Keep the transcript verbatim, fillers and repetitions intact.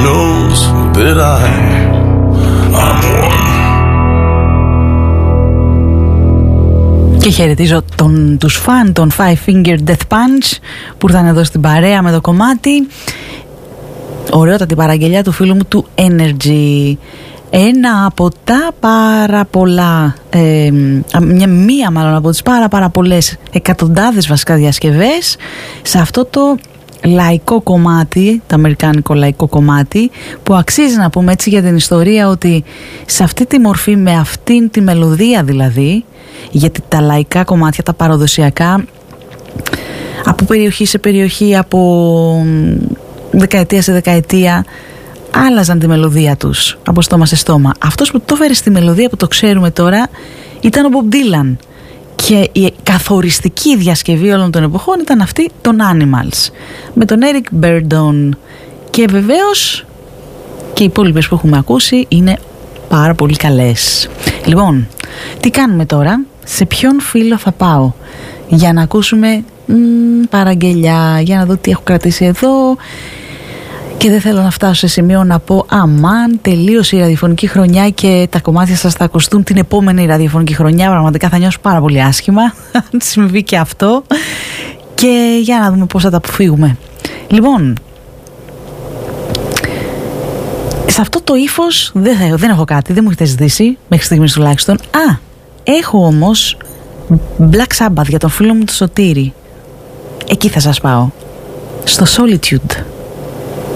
knows that I, I'm one. Και χαιρετίζω τον, τους φαν των Five Finger Death Punch που ήρθαν εδώ στην παρέα με το κομμάτι. Ωραιότατη παραγγελιά του φίλου μου του Energy. Ένα από τα πάρα πολλά, ε, μια, μία μάλλον από τις πάρα πάρα πολλές εκατοντάδες βασικά διασκευές σε αυτό το λαϊκό κομμάτι, το αμερικάνικο λαϊκό κομμάτι, που αξίζει να πούμε έτσι για την ιστορία ότι σε αυτή τη μορφή, με αυτήν τη μελωδία δηλαδή, γιατί τα λαϊκά κομμάτια, τα παραδοσιακά, από περιοχή σε περιοχή, από δεκαετία σε δεκαετία, άλλαζαν τη μελωδία τους από στόμα σε στόμα. Αυτός που το έφερε στη μελωδία που το ξέρουμε τώρα ήταν ο Bob Dylan, και η καθοριστική διασκευή όλων των εποχών ήταν αυτή των Animals με τον Eric Burdon, και βεβαίως και οι υπόλοιπες που έχουμε ακούσει είναι πάρα πολύ καλές. Λοιπόν, τι κάνουμε τώρα, σε ποιον φίλο θα πάω για να ακούσουμε μ, παραγγελιά, για να δω τι έχω κρατήσει εδώ. Και δεν θέλω να φτάσω σε σημείο να πω αμάν, τελείωσε η ραδιοφωνική χρονιά και τα κομμάτια σας θα ακουστούν την επόμενη ραδιοφωνική χρονιά. Πραγματικά θα νιώσω πάρα πολύ άσχημα αν συμβεί και αυτό. Και για να δούμε πώς θα τα αποφύγουμε. Λοιπόν, σε αυτό το ύφος δεν, θα, δεν έχω κάτι, δεν μου έχετε ζητήσει μέχρι στιγμής τουλάχιστον. Α, έχω όμως Black Sabbath για τον φίλο μου του Σωτήρη. Εκεί θα σας πάω, στο Solitude.